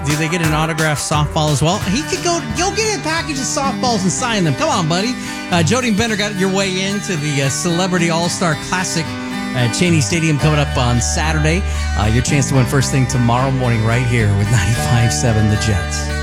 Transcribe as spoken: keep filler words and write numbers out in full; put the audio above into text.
Do they get an autographed softball as well? He could go go get a package of softballs and sign them. Come on, buddy. Uh, Jody Bender got your way into the uh, Celebrity All-Star Classic at Cheney Stadium coming up on Saturday. Uh, your chance to win first thing tomorrow morning right here with ninety-five seven The Jets.